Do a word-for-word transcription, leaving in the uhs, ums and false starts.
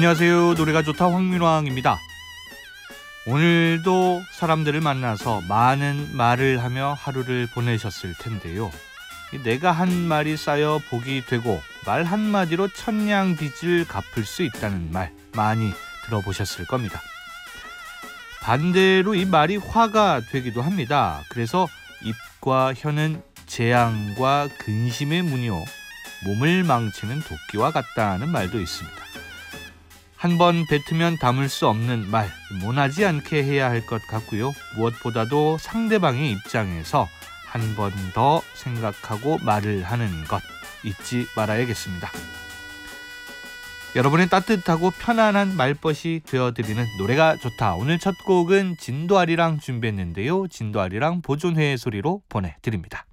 안녕하세요. 노래가 좋다 황민왕입니다. 오늘도 사람들을 만나서 많은 말을 하며 하루를 보내셨을 텐데요. 내가 한 말이 쌓여 복이 되고 말 한마디로 천냥 빚을 갚을 수 있다는 말 많이 들어보셨을 겁니다. 반대로 이 말이 화가 되기도 합니다. 그래서 입과 혀는 재앙과 근심의 문이요 몸을 망치는 도끼와 같다는 말도 있습니다. 한 번 뱉으면 담을 수 없는 말, 모나지 않게 해야 할 것 같고요. 무엇보다도 상대방의 입장에서 한 번 더 생각하고 말을 하는 것 잊지 말아야겠습니다. 여러분의 따뜻하고 편안한 말벗이 되어드리는 노래가 좋다. 오늘 첫 곡은 진도아리랑 준비했는데요. 진도아리랑 보존회의 소리로 보내드립니다.